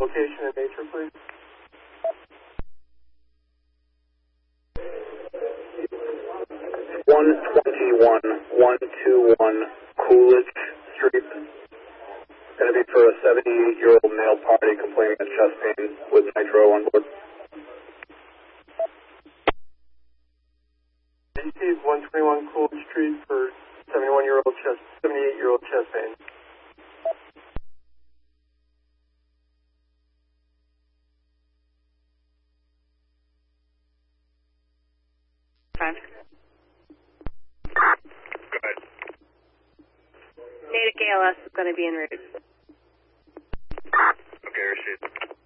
location and nature, please. One 121 Coolidge Street. Going to be for a 78-year-old male party complaining of chest pain with nitro on board. DC 121 Coolidge Street for 78-year-old chest pain. Fine. Good. Natick ALS is going to be en route. Okay, receive.